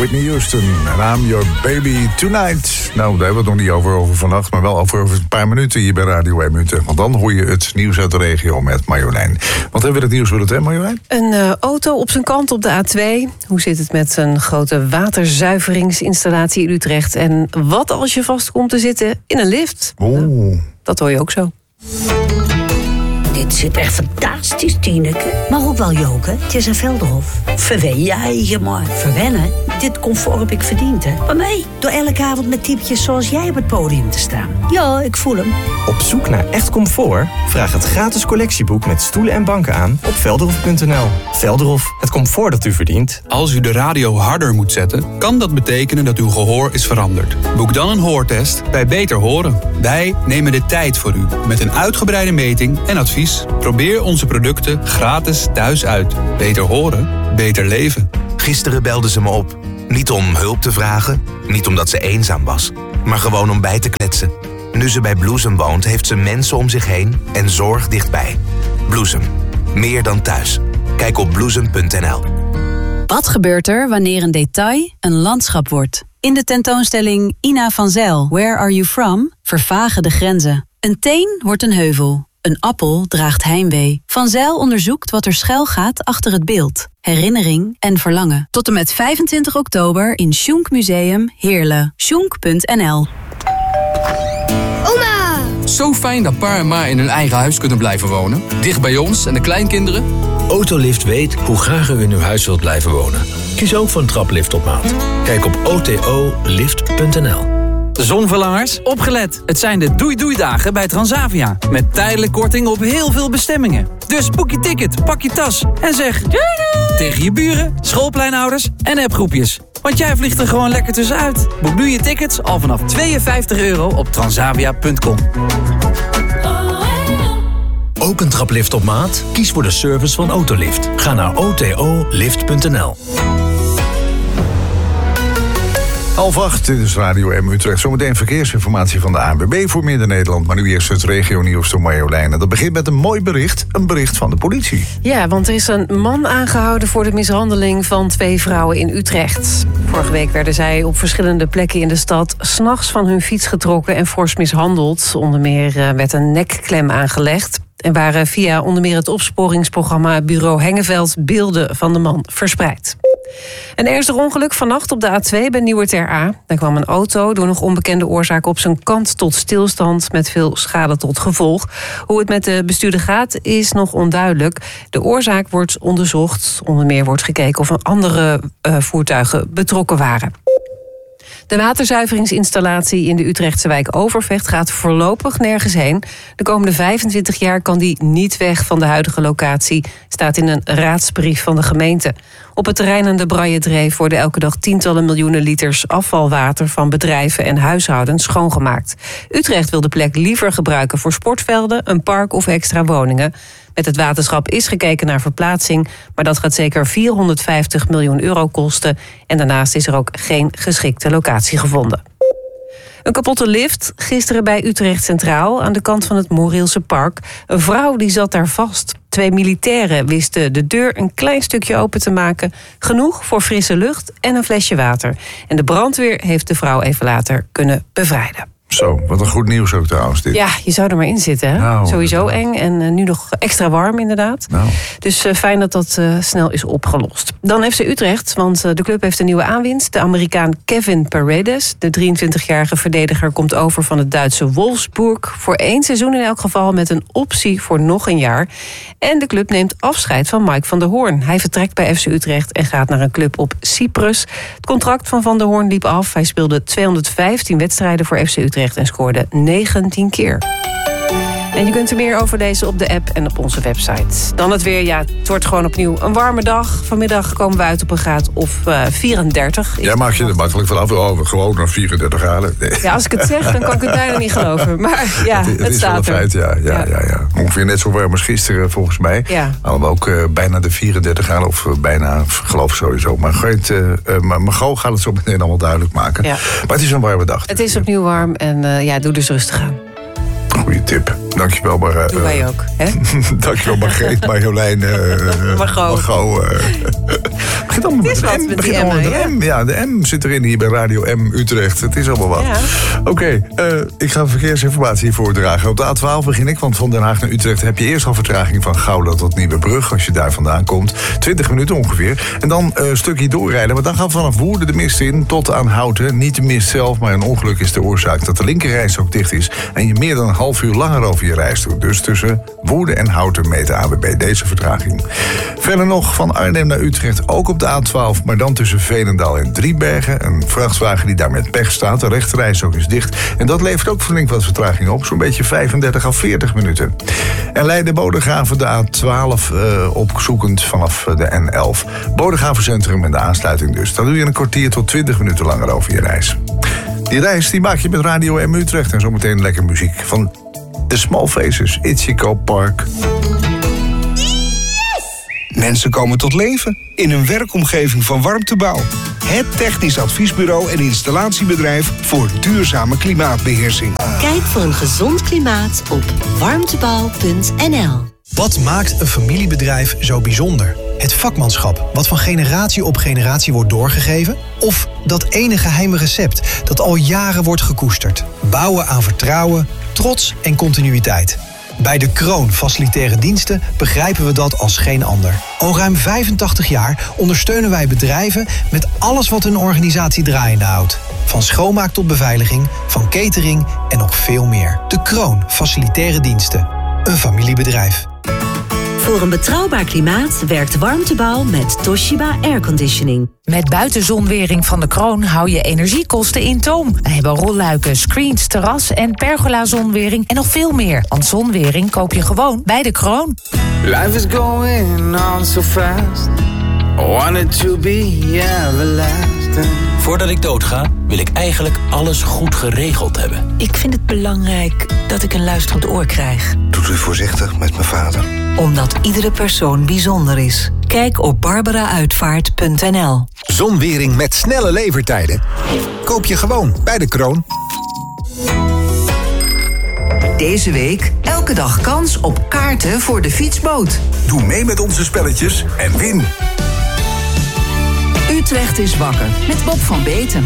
Whitney Houston. En I'm your baby tonight. Nou, daar hebben we het nog niet over vannacht, maar wel over een paar minuten hier bij Radio 1 Utrecht. Want dan hoor je het nieuws uit de regio met Marjolein. Wat hebben we het nieuws willen hebben, Marjolein? Een auto op zijn kant op de A2. Hoe zit het met een grote waterzuiveringsinstallatie in Utrecht? En wat als je vast komt te zitten in een lift? Oeh. Dat hoor je ook zo. Dit zit echt fantastisch, Tineke. Maar ook wel joken. Het is een Velderhof. Verwen je maar. Verwennen? Dit comfort heb ik verdiend, hè. Maar mij, door elke avond met typetjes zoals jij op het podium te staan. Ja, ik voel hem. Op zoek naar echt comfort? Vraag het gratis collectieboek met stoelen en banken aan op velderhof.nl. Velderhof, het comfort dat u verdient. Als u de radio harder moet zetten, kan dat betekenen dat uw gehoor is veranderd. Boek dan een hoortest bij Beter Horen. Wij nemen de tijd voor u met een uitgebreide meting en advies. Probeer onze producten gratis thuis uit. Beter horen, beter leven. Gisteren belde ze me op. Niet om hulp te vragen, niet omdat ze eenzaam was, maar gewoon om bij te kletsen. Nu ze bij Bloesem woont, heeft ze mensen om zich heen en zorg dichtbij. Bloesem, meer dan thuis. Kijk op bloesem.nl. Wat gebeurt er wanneer een detail een landschap wordt? In de tentoonstelling Ina van Zijl, Where Are You From? Vervagen de grenzen. Een teen wordt een heuvel. Een appel draagt heimwee. Van Zijl onderzoekt wat er schuil gaat achter het beeld. Herinnering en verlangen. Tot en met 25 oktober in Schunk Museum Heerlen. Schunk.nl. Oma! Zo fijn dat pa en ma in hun eigen huis kunnen blijven wonen. Dicht bij ons en de kleinkinderen. Autolift weet hoe graag u in uw huis wilt blijven wonen. Kies ook voor een traplift op maat. Kijk op otolift.nl. Zonverlangers, opgelet. Het zijn de doei-doei-dagen bij Transavia. Met tijdelijk korting op heel veel bestemmingen. Dus boek je ticket, pak je tas en zeg doei doei tegen je buren, schoolpleinouders en appgroepjes. Want jij vliegt er gewoon lekker tussenuit. Boek nu je tickets al vanaf €52 op transavia.com. Ook een traplift op maat? Kies voor de service van Autolift. Ga naar otolift.nl. 7:30, dit is Radio 1 Utrecht. Zometeen verkeersinformatie van de ANWB voor Midden-Nederland. Maar nu eerst het regionieuws door Marjolein. En dat begint met een mooi bericht, een bericht van de politie. Ja, want er is een man aangehouden voor de mishandeling van 2 vrouwen in Utrecht. Vorige week werden zij op verschillende plekken in de stad 's nachts van hun fiets getrokken en fors mishandeld. Onder meer werd een nekklem aangelegd. En waren via onder meer het opsporingsprogramma Bureau Hengeveld beelden van de man verspreid. Een ernstig ongeluk vannacht op de A2 bij Nieuwer Ter Aa. Daar kwam een auto door nog onbekende oorzaak op zijn kant tot stilstand met veel schade tot gevolg. Hoe het met de bestuurder gaat is nog onduidelijk. De oorzaak wordt onderzocht. Onder meer wordt gekeken of er andere voertuigen betrokken waren. De waterzuiveringsinstallatie in de Utrechtse wijk Overvecht gaat voorlopig nergens heen. De komende 25 jaar kan die niet weg van de huidige locatie, staat in een raadsbrief van de gemeente. Op het terrein aan de Braaierdreef worden elke dag tientallen miljoenen liters afvalwater van bedrijven en huishoudens schoongemaakt. Utrecht wil de plek liever gebruiken voor sportvelden, een park of extra woningen. Met het waterschap is gekeken naar verplaatsing, maar dat gaat zeker €450 miljoen kosten. En daarnaast is er ook geen geschikte locatie gevonden. Een kapotte lift gisteren bij Utrecht Centraal aan de kant van het Moreelse Park. Een vrouw die zat daar vast. 2 militairen wisten de deur een klein stukje open te maken. Genoeg voor frisse lucht en een flesje water. En de brandweer heeft de vrouw even later kunnen bevrijden. Zo, wat een goed nieuws ook trouwens dit. Ja, je zou er maar in zitten. Hè? Nou, sowieso eng en nu nog extra warm inderdaad. Nou. Dus fijn dat dat snel is opgelost. Dan FC Utrecht, want de club heeft een nieuwe aanwinst. De Amerikaan Kevin Paredes, de 23-jarige verdediger, komt over van het Duitse Wolfsburg. Voor 1 seizoen in elk geval met een optie voor nog een jaar. En de club neemt afscheid van Mike van der Hoorn. Hij vertrekt bij FC Utrecht en gaat naar een club op Cyprus. Het contract van der Hoorn liep af. Hij speelde 215 wedstrijden voor FC Utrecht en scoorde 19 keer. En je kunt er meer over lezen op de app en op onze website. Dan het weer, ja, het wordt gewoon opnieuw een warme dag. Vanmiddag komen we uit op een graad of 34. Jij maakt je er makkelijk vanaf. Oh, gewoon naar 34 graden. Nee. Ja, als ik het zeg, dan kan ik het bijna niet geloven. Maar ja, het is staat wel een feit, ja. Ongeveer net zo warm als gisteren volgens mij. Ja. Hadden we ook bijna de 34 graden, of bijna, geloof ik sowieso. Maar gauw gaat het zo meteen allemaal duidelijk maken. Ja. Maar het is een warme dag. Het is opnieuw warm en doe dus rustig aan. Goeie tip. Dankjewel, maar... Doe wij ook, hè? Dankjewel, Margreet, Marjolein, Margot. begint allemaal met een M. met Begint die allemaal M, met een M. Ja, de M zit erin hier bij Radio M Utrecht. Het is allemaal wat. Ja. Oké, ik ga verkeersinformatie voordragen. Op de A12 begin ik, want van Den Haag naar Utrecht heb je eerst al vertraging van Gouda tot Nieuwebrug. Als je daar vandaan komt. 20 minuten ongeveer. En dan een stukje doorrijden. Maar dan gaat vanaf Woerden de mist in tot aan Houten. Niet de mist zelf, maar een ongeluk is de oorzaak dat de linkerreis ook dicht is. En je meer dan een half uur langer over je reis doet. Dus tussen Woerden en Houten meet de AWB deze vertraging. Verder nog van Arnhem naar Utrecht, ook op de A12, maar dan tussen Veenendaal en Driebergen. Een vrachtwagen die daar met pech staat. De rechterreis ook is dicht. En dat levert ook flink wat vertraging op. Zo'n beetje 35 à 40 minuten. En Leiden-Bodegraven de A12 opzoekend vanaf de N11. Bodegravencentrum en de aansluiting dus. Dan doe je een kwartier tot 20 minuten langer over je reis. Die reis die maak je met Radio M Utrecht. En zometeen lekker muziek van The Small Faces, Itchyco Park. Mensen komen tot leven in een werkomgeving van Warmtebouw. Het technisch adviesbureau en installatiebedrijf voor duurzame klimaatbeheersing. Kijk voor een gezond klimaat op warmtebouw.nl. Wat maakt een familiebedrijf zo bijzonder? Het vakmanschap, wat van generatie op generatie wordt doorgegeven? Of dat ene geheime recept dat al jaren wordt gekoesterd? Bouwen aan vertrouwen, trots en continuïteit. Bij De Kroon Facilitaire Diensten begrijpen we dat als geen ander. Al ruim 85 jaar ondersteunen wij bedrijven met alles wat hun organisatie draaiende houdt. Van schoonmaak tot beveiliging, van catering en nog veel meer. De Kroon Facilitaire Diensten. Een familiebedrijf. Voor een betrouwbaar klimaat werkt Warmtebouw met Toshiba Airconditioning. Met buitenzonwering van De Kroon hou je energiekosten in toom. We hebben rolluiken, screens, terras en pergola-zonwering en nog veel meer. Want zonwering koop je gewoon bij De Kroon. Life is going on so fast. I want it to be everlasting. Voordat ik doodga, wil ik eigenlijk alles goed geregeld hebben. Ik vind het belangrijk dat ik een luisterend oor krijg. Doet u voorzichtig met mijn vader. Omdat iedere persoon bijzonder is. Kijk op barbarauitvaart.nl. Zonwering met snelle levertijden koop je gewoon bij De Kroon. Deze week elke dag kans op kaarten voor de fietsboot. Doe mee met onze spelletjes en win. Utrecht is wakker met Bob van Beten.